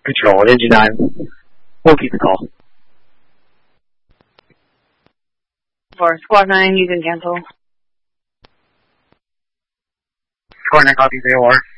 Control, engine 9. We'll keep the call. For Squad 9, you can cancel. Squad 9 copies, AOR.